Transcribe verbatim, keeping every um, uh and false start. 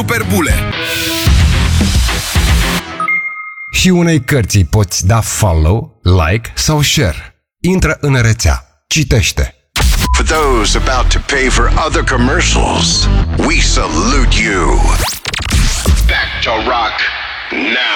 superbule. Și unei cărți poți da follow, like sau share. Intră în rețea. Citește. For those about to pay for other commercials, we salute you. Back to rock now.